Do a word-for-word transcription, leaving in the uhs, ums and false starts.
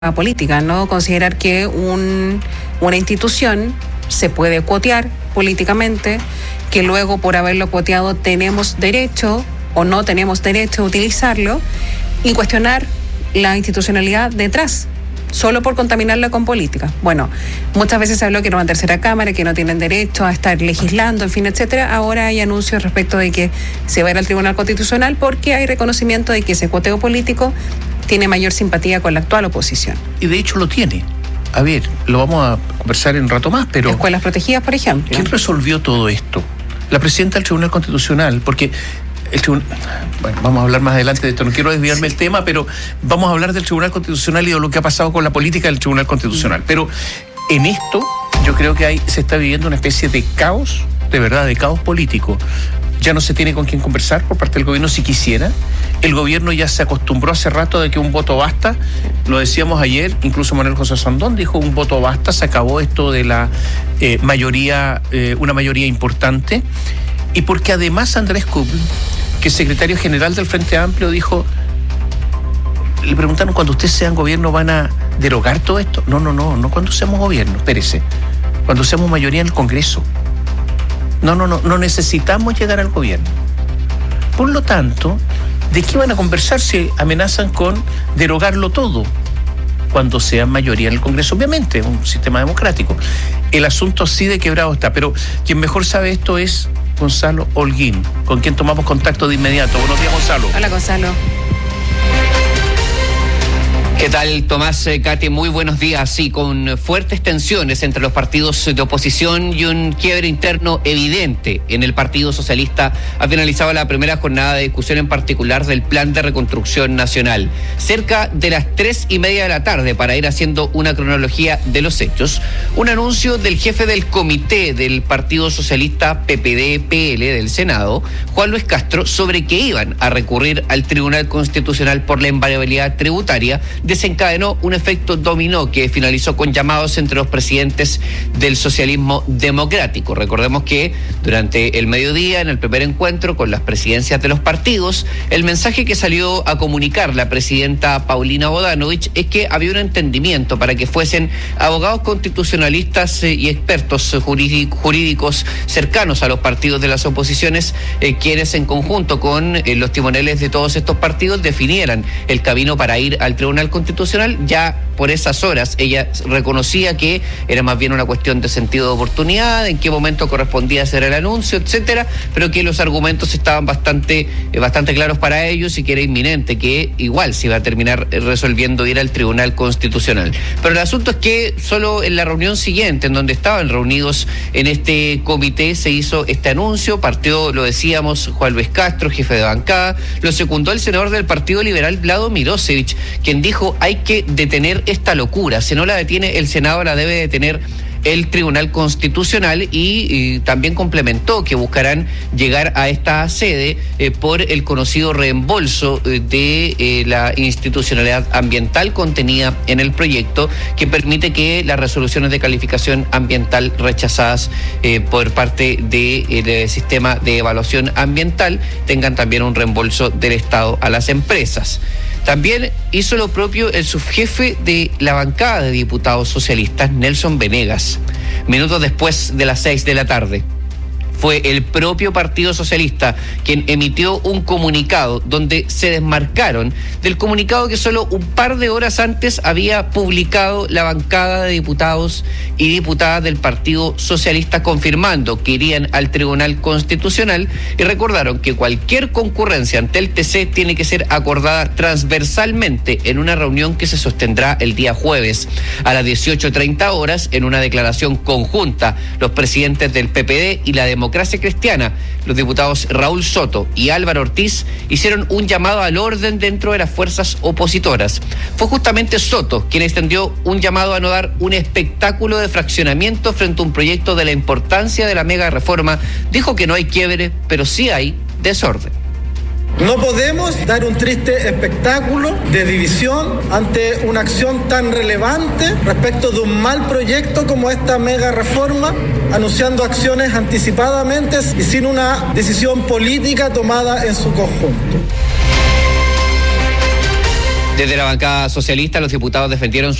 política, ¿no? Considerar que un, una institución se puede cuotear políticamente, que luego por haberlo cuoteado tenemos derecho o no tenemos derecho a utilizarlo y cuestionar la institucionalidad detrás, solo por contaminarla con política. Bueno, muchas veces se habló que era una tercera cámara, que no tienen derecho a estar legislando, en fin, etcétera. Ahora hay anuncios respecto de que se va a ir al Tribunal Constitucional porque hay reconocimiento de que ese cuoteo político tiene mayor simpatía con la actual oposición. Y de hecho lo tiene. A ver, lo vamos a conversar en un rato más, pero... Escuelas protegidas, por ejemplo. ¿Quién resolvió todo esto? La presidenta del Tribunal Constitucional, porque el tribunal... Bueno, vamos a hablar más adelante de esto, no quiero desviarme del tema, pero vamos a hablar del Tribunal Constitucional y de lo que ha pasado con la política del Tribunal Constitucional. Pero en esto yo creo que hay, se está viviendo una especie de caos, de verdad, de caos político. Ya no se tiene con quién conversar por parte del gobierno si quisiera. El gobierno ya se acostumbró hace rato de que un voto basta. Lo decíamos ayer, incluso Manuel José Sandón dijo un voto basta, se acabó esto de la eh, mayoría, eh, una mayoría importante. Y porque además Andrés Kubl, que es secretario general del Frente Amplio, dijo, le preguntaron, cuando ustedes sean gobierno van a derogar todo esto. No, no, no, no cuando seamos gobierno, espérese, cuando seamos mayoría en el Congreso. No, no, no, no necesitamos llegar al gobierno. Por lo tanto, ¿de qué van a conversar si amenazan con derogarlo todo cuando sean mayoría en el Congreso? Obviamente, es un sistema democrático. El asunto sí de quebrado está, pero quien mejor sabe esto es Gonzalo Holguín, con quien tomamos contacto de inmediato. Buenos días, Gonzalo. Hola, Gonzalo. ¿Qué tal, Tomás, Katy? Muy buenos días. Sí, con fuertes tensiones entre los partidos de oposición y un quiebre interno evidente en el Partido Socialista, ha finalizado la primera jornada de discusión en particular del Plan de Reconstrucción Nacional. Cerca de las tres y media de la tarde, para ir haciendo una cronología de los hechos, un anuncio del jefe del comité del Partido Socialista P P D P L del Senado, Juan Luis Castro, sobre que iban a recurrir al Tribunal Constitucional por la invariabilidad tributaria, desencadenó un efecto dominó que finalizó con llamados entre los presidentes del socialismo democrático. Recordemos que durante el mediodía, en el primer encuentro con las presidencias de los partidos, el mensaje que salió a comunicar la presidenta Paulina Bodanovich es que había un entendimiento para que fuesen abogados constitucionalistas y expertos jurídicos cercanos a los partidos de las oposiciones, eh, quienes en conjunto con eh, los timoneles de todos estos partidos definieran el camino para ir al Tribunal Constitucional. Ya por esas horas ella reconocía que era más bien una cuestión de sentido de oportunidad, en qué momento correspondía hacer el anuncio, etcétera, pero que los argumentos estaban bastante, eh, bastante claros para ellos y que era inminente, que igual se iba a terminar resolviendo ir al Tribunal Constitucional. Pero el asunto es que solo en la reunión siguiente, en donde estaban reunidos en este comité, se hizo este anuncio. Partió, lo decíamos, Juan Luis Castro, jefe de bancada, lo secundó el senador del Partido Liberal, Vlado Mirosevic, quien dijo: hay que detener esta locura, si no la detiene el Senado, la debe detener el Tribunal Constitucional, y, y también complementó que buscarán llegar a esta sede eh, por el conocido reembolso eh, de eh, la institucionalidad ambiental contenida en el proyecto, que permite que las resoluciones de calificación ambiental rechazadas eh, por parte del de, de sistema de evaluación ambiental tengan también un reembolso del Estado a las empresas. También hizo lo propio el subjefe de la bancada de diputados socialistas, Nelson Venegas, minutos después de las seis de la tarde. Fue el propio Partido Socialista quien emitió un comunicado donde se desmarcaron del comunicado que solo un par de horas antes había publicado la bancada de diputados y diputadas del Partido Socialista, confirmando que irían al Tribunal Constitucional, y recordaron que cualquier concurrencia ante el T C tiene que ser acordada transversalmente en una reunión que se sostendrá el día jueves a las dieciocho treinta horas en una declaración conjunta. Los presidentes del P P D y la Democracia Cristiana, los diputados Raúl Soto y Álvaro Ortiz, hicieron un llamado al orden dentro de las fuerzas opositoras. Fue justamente Soto quien extendió un llamado a no dar un espectáculo de fraccionamiento frente a un proyecto de la importancia de la mega reforma. Dijo que no hay quiebre, pero sí hay desorden. No podemos dar un triste espectáculo de división ante una acción tan relevante respecto de un mal proyecto como esta mega reforma, anunciando acciones anticipadamente y sin una decisión política tomada en su conjunto. Desde la bancada socialista, los diputados defendieron